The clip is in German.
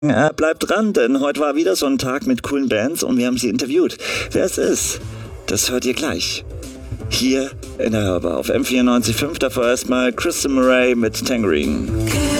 Bleibt dran, denn heute war wieder so ein Tag mit coolen Bands und wir haben sie interviewt. Wer es ist, das hört ihr gleich. Hier in der Hörbar auf M94.5, davor erstmal Kristen Murray mit Tangerine.